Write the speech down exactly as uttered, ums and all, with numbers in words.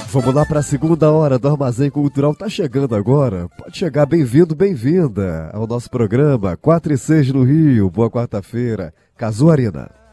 Vamos lá para a segunda hora do Armazém Cultural. Tá chegando agora. Pode chegar, bem-vindo, bem-vinda ao nosso programa quatro e seis no Rio. Boa quarta-feira. Casuarina.